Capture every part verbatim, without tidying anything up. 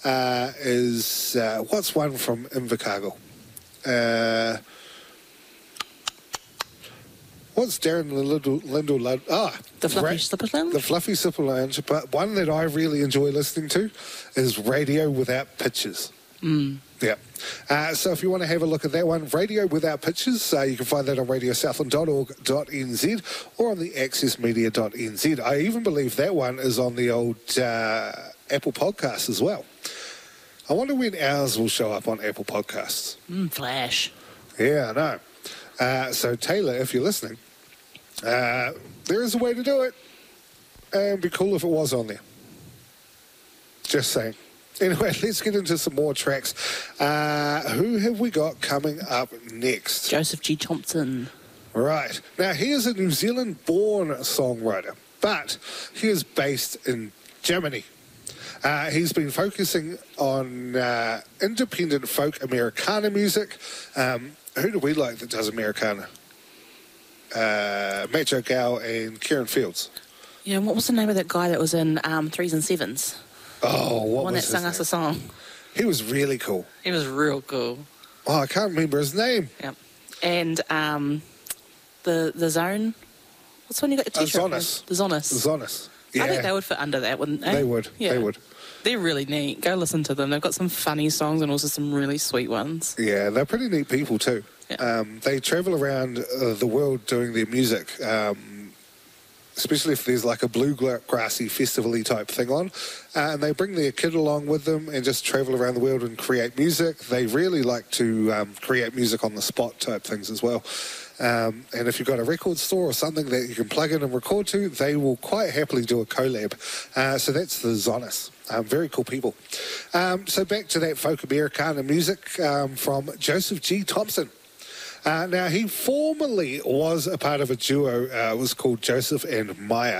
uh, is, uh, what's one from Invercargill? Uh, what's Darren Lindell, Lindell Lund? Ah, The Fluffy Ra- Slipper Lounge? The Fluffy Slipper Lounge. But one that I really enjoy listening to is Radio Without Pictures. Mm. Yeah. Uh, so if you want to have a look at that one, Radio Without Pictures, uh, you can find that on radio southland dot org dot n z or on the access media dot n z. I even believe that one is on the old uh, Apple Podcasts as well. I wonder when ours will show up on Apple Podcasts. Mm, flash. Yeah, I know. Uh, so Taylor, if you're listening, uh, there is a way to do it. And it'd be cool if it was on there. Just saying. Anyway, let's get into some more tracks. Uh, who have we got coming up next? Joseph G. Thompson. Right. Now, he is a New Zealand-born songwriter, but he is based in Germany. Uh, he's been focusing on uh, independent folk Americana music. Um, who do we like that does Americana? Uh, Macho Gow and Kieran Fields. Yeah, what was the name of that guy that was in um, Threes and Sevens? Oh, what the one was that sung his us a song. He was really cool. He was real cool. Oh, I can't remember his name. Yep. And um, the the Zone. What's the one you got your Uh, t-shirt? Zonis. The Zonis. Zonis. Yeah. I think they would fit under that, wouldn't they? They would. Yeah. They would. They're really neat. Go listen to them. They've got some funny songs and also some really sweet ones. Yeah, they're pretty neat people too. Yeah. Um, they travel around uh, the world doing their music, um, especially if there's like a bluegrassy festival-y type thing on. Uh, and they bring their kid along with them and just travel around the world and create music. They really like to um, create music on the spot type things as well. Um, and if you've got a record store or something that you can plug in and record to, they will quite happily do a collab. Uh, so that's the Zonis. Um, very cool people. Um, so back to that folk Americana music um, from Joseph G. Thompson. Uh, now, he formerly was a part of a duo. Uh, it was called Joseph and Maya.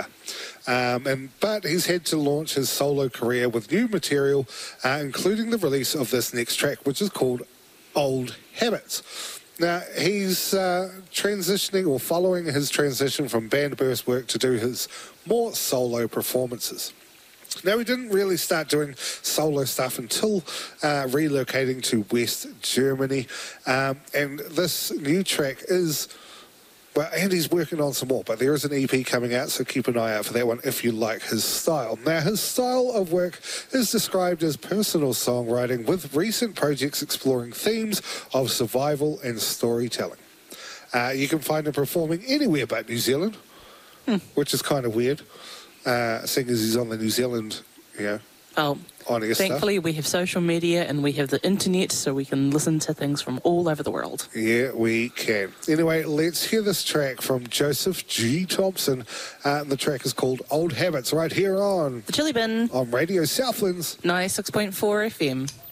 Um, and But he's had to launch his solo career with new material, uh, including the release of this next track, which is called Old Habits. Now, he's uh, transitioning or following his transition from band burst work to do his more solo performances. Now, he didn't really start doing solo stuff until uh, relocating to West Germany. Um, and this new track is, well, and he's working on some more, but there is an E P coming out, so keep an eye out for that one if you like his style. Now, his style of work is described as personal songwriting, with recent projects exploring themes of survival and storytelling. Uh, you can find him performing anywhere but New Zealand, hmm. which is kind of weird. Uh, seeing as he's on the New Zealand, you know, oh, on air thankfully stuff. we have social media and we have the internet, so we can listen to things from all over the world. Yeah, we can. Anyway, let's hear this track from Joseph G. Thompson. Uh, and the track is called Old Habits, right here on The Chili Bin on Radio Southlands ninety-six point four F M.